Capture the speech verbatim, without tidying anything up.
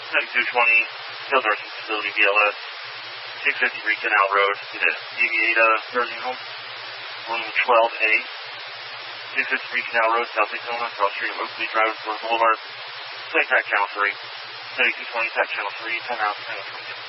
ninety-two twenty, Field Nursing Facility, B L S, six fifty-three Canal Road, deviate uh, nursing home, room twelve A, six fifty-three Canal Road, South Daytona, cross street of Oakley Drive, Boulevard, play tack channel three, ninety-two twenty tack channel three, ten out, channel twenty.